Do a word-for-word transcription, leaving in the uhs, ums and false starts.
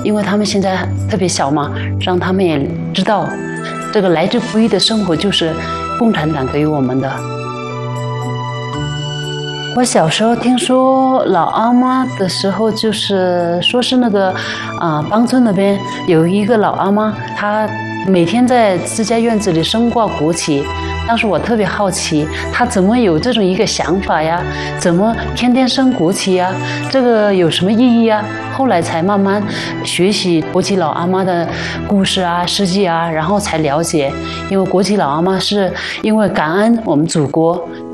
因为他们现在特别小嘛，让他们也知道这个来之不易的生活就是共产党给予我们的。我小时候听说老阿妈的时候，就是说是那个啊，邦村那边有一个老阿妈，她每天在自家院子里升挂国旗。当时我特别好奇，她怎么有这种一个想法呀？怎么天天升国旗呀？这个有什么意义啊？后来才慢慢学习国旗老阿妈的故事啊、事迹啊，然后才了解，因为国旗老阿妈是因为感恩我们祖国，